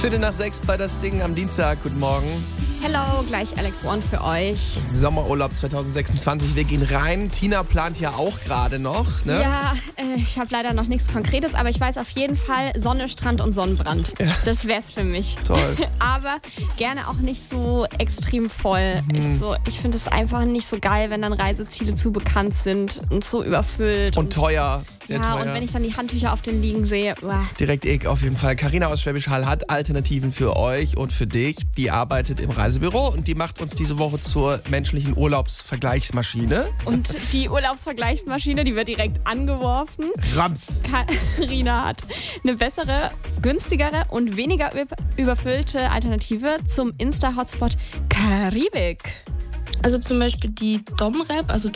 5:45 bei das Ding am Dienstag. Guten Morgen. Hello, gleich Alex One für euch. Sommerurlaub 2026, wir gehen rein. Tina plant ja auch gerade noch, ne? Ja, ich habe leider noch nichts Konkretes, aber ich weiß auf jeden Fall Sonne, Strand und Sonnenbrand. Ja. Das wär's für mich. Toll. Aber gerne auch nicht so extrem voll. Ich finde es einfach nicht so geil, wenn dann Reiseziele zu bekannt sind und so überfüllt. Und teuer, sehr teuer. Und wenn ich dann die Handtücher auf den liegen sehe. Uah. Direkt auf jeden Fall. Carina aus Schwäbisch Hall hat Alternativen für euch und für dich. Die arbeitet im Reisebüro und die macht uns diese Woche zur menschlichen Urlaubsvergleichsmaschine. Und die Urlaubsvergleichsmaschine, die wird direkt angeworfen. Rams! Carina hat eine bessere, günstigere und weniger überfüllte Alternative zum Insta-Hotspot Karibik. Also zum Beispiel die Domrep, also